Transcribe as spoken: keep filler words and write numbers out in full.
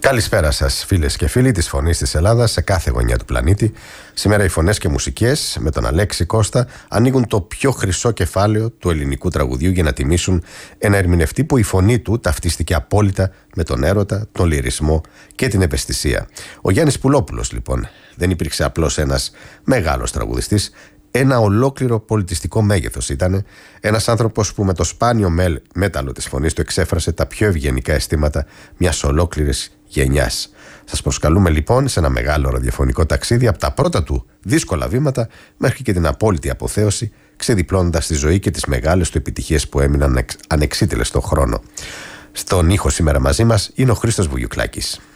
Καλησπέρα σας, φίλες και φίλοι της Φωνής της Ελλάδας σε κάθε γωνιά του πλανήτη. Σήμερα οι φωνές και μουσικές με τον Αλέξη Κώστα ανοίγουν το πιο χρυσό κεφάλαιο του ελληνικού τραγουδιού για να τιμήσουν ένα ερμηνευτή που η φωνή του ταυτίστηκε απόλυτα με τον έρωτα, τον λυρισμό και την ευαισθησία. Ο Γιάννης Πουλόπουλος, λοιπόν, δεν υπήρξε απλώς ένας μεγάλος τραγουδιστής. Ένα ολόκληρο πολιτιστικό μέγεθος ήταν. Ένας άνθρωπος που με το σπάνιο μέλ, μέταλλο της φωνής του εξέφρασε τα πιο ευγενικά αισθήματα μιας ολόκληρης γενιάς. Σας προσκαλούμε λοιπόν σε ένα μεγάλο ραδιοφωνικό ταξίδι από τα πρώτα του δύσκολα βήματα μέχρι και την απόλυτη αποθέωση, ξεδιπλώνοντας τη ζωή και τις μεγάλες του επιτυχίες που έμειναν ανεξίτηλες στον χρόνο. Στον ήχο σήμερα μαζί μας είναι ο Χρήστος Βουγιουκλάκης.